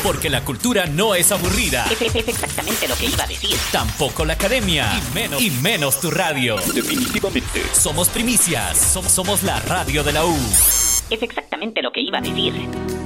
Porque la cultura no es aburrida. Es exactamente lo que iba a decir. Tampoco la academia. Y menos tu radio. Definitivamente. Somos primicias. Somos la radio de la U. Es exactamente lo que iba a decir.